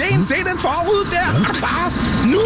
Sten, se den forud der! Er du klar? Nu!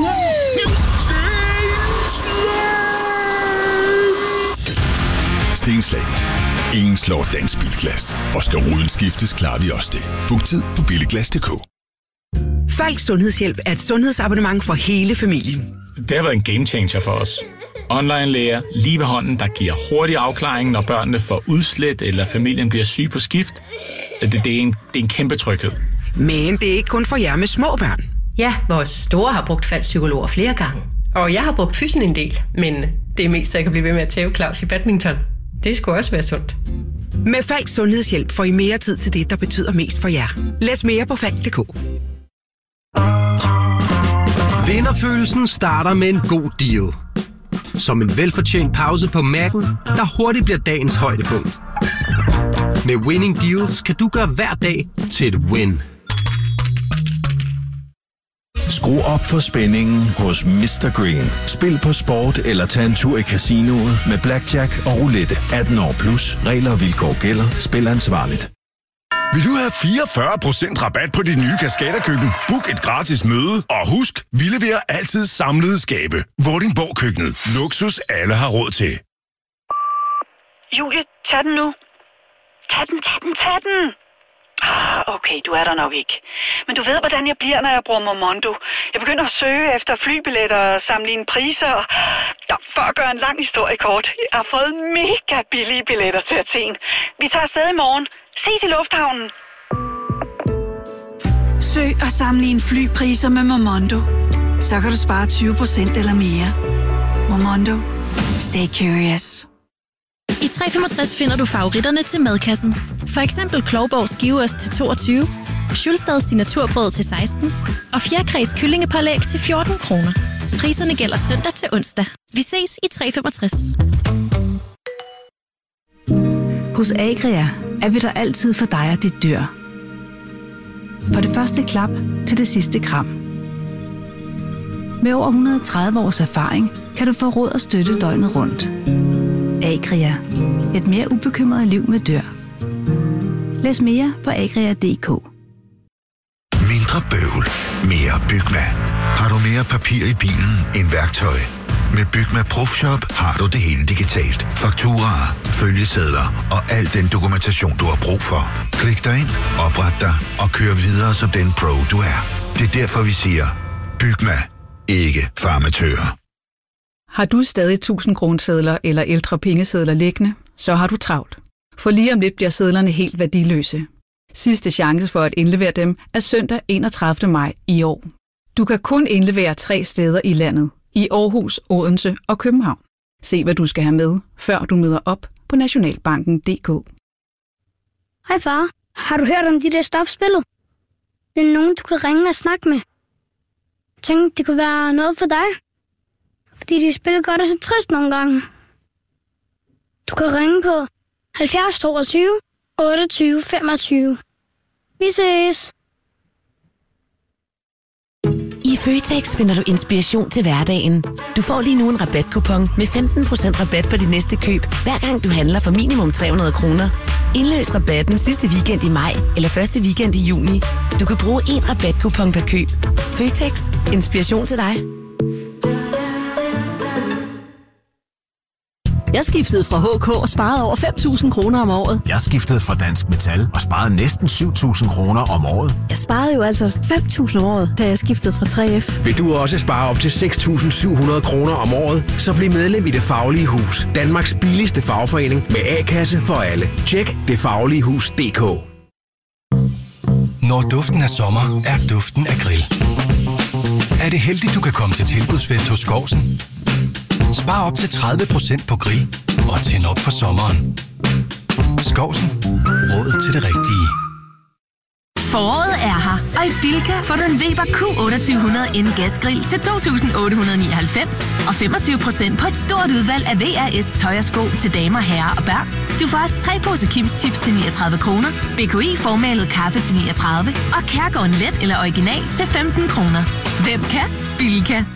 Stenslag. Ingen slår dansk bilglas. Og skal ruden skiftes, klarer vi også det. Book tid på billiglas.dk. Falk Sundhedshjælp er et sundhedsabonnement for hele familien. Det har været en gamechanger for os. Online-læger lige ved hånden, der giver hurtig afklaring, når børnene får udslæt eller familien bliver syg på skift. Det er en kæmpe tryghed. Men det er ikke kun for jer med små børn. Ja, vores store har brugt Falks psykologer flere gange. Og jeg har brugt fysen en del, men det er mest så jeg kan blive ved med at tæve Claus i badminton. Det skulle også være sundt. Med Falk Sundhedshjælp får I mere tid til det, der betyder mest for jer. Læs mere på falk.dk. Vinderfølelsen starter med en god deal. Som en velfortjent pause på Mac'en, der hurtigt bliver dagens højdepunkt. Med Winning Deals kan du gøre hver dag til et win. Skru op for spændingen hos Mr. Green. Spil på sport eller tag en tur i casinoet med blackjack og roulette. 18 år plus. Regler og vilkår gælder. Spil ansvarligt. Vil du have 44% rabat på dit nye Kaskaderkøkken? Book et gratis møde. Og husk, vi leverer altid samlede skabe. Vordingborg Køkkenet. Luksus alle har råd til. Julie, tag den nu. Tag den. Okay, du er der nok ikke. Men du ved, hvordan jeg bliver, når jeg bruger Momondo. Jeg begynder at søge efter flybilletter og sammenligne priser. Ja, for at gøre en lang historie kort. Jeg har fået mega billige billetter til Athen. Vi tager afsted i morgen. Ses i lufthavnen. Søg og sammenligne flypriser med Momondo. Så kan du spare 20% eller mere. Momondo. Stay curious. I 365 finder du favoritterne til madkassen. For eksempel Klovborg skiveost til 22, Schulstads signaturbrød til 16 og fjerkræs kyllingepålæg til 14 kroner. Priserne gælder søndag til onsdag. Vi ses i 365. Hos Agria er vi der altid for dig og dit dyr. For det første klap til det sidste kram. Med over 130 års erfaring kan du få råd og støtte døgnet rundt. Agria. Et mere ubekymret liv med dyr. Læs mere på agria.dk. Mindre bøvl. Mere Bygma. Har du mere papir i bilen end værktøj? Med Bygma ProFshop har du det hele digitalt. Fakturaer, følgesedler og al den dokumentation, du har brug for. Klik dig ind, opret dig og kør videre som den pro, du er. Det er derfor, vi siger, Bygma. Ikke farmatører. Har du stadig 1000-kronesedler eller ældre pengesedler liggende, så har du travlt. For lige om lidt bliver sedlerne helt værdiløse. Sidste chance for at indlevere dem er søndag 31. maj i år. Du kan kun indlevere 3 steder i landet. I Aarhus, Odense og København. Se, hvad du skal have med, før du møder op på nationalbanken.dk. Hej far, har du hørt om de der stofspillet? Det er nogen, du kan ringe og snakke med. Tænk, det kunne være noget for dig. Fordi de spiller godt og så trist nogle gange. Du kan ringe på 70 22 28 25. Vi ses. I Føtex finder du inspiration til hverdagen. Du får lige nu en rabatkupon med 15% rabat på dit næste køb, hver gang du handler for minimum 300 kroner. Indløs rabatten sidste weekend i maj eller første weekend i juni. Du kan bruge 1 rabatkupon per køb. Føtex. Inspiration til dig. Jeg skiftede fra HK og sparede over 5.000 kroner om året. Jeg skiftede fra Dansk Metal og sparede næsten 7.000 kroner om året. Jeg sparede jo altså 5.000 om året, da jeg skiftede fra 3F. Vil du også spare op til 6.700 kroner om året, så bliv medlem i Det Faglige Hus. Danmarks billigste fagforening med A-kasse for alle. Tjek detfagligehus.dk. Når duften af sommer, er duften af grill. Er det heldigt, du kan komme til tilbudsfest hos Skovsen? Spar op til 30% på grill og tænd op for sommeren. Skovsen. Råd til det rigtige. Foråret er her, og i Bilka får du en Weber Q2800N gasgrill til 2.899 og 25% på et stort udvalg af VRS tøj og sko til damer, herrer og børn. Du får også 3 poser Kims Chips til 39 kroner, BKI formalet kaffe til 39 og Kærgården Let eller Original til 15 kroner. Hvem kan? Bilka.